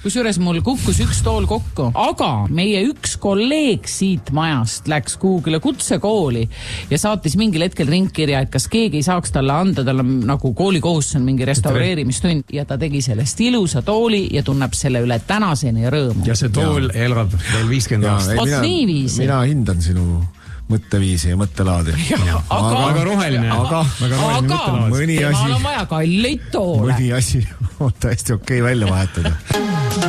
kusjuures mul kukkus üks tool kokku, aga meie üks kolleeg siit majast läks kuhugile kutsekooli ja saatis mingil hetkel ringkirja, et kas keegi ei saaks talle anda, tal on nagu koolikohustus on mingi restaureerimistund ja ta tegi sellest ilusa tooli ja tunneb selle üle tänaseni rõõmu. Ja see tool elab veel 50 aastat. Mina hindan sinu mõtteviisi ja mõttelaadi. Aga roheline. Aga mõni asi on vaja kalleid toole. Mõni asi on täiesti okei välja vahetada.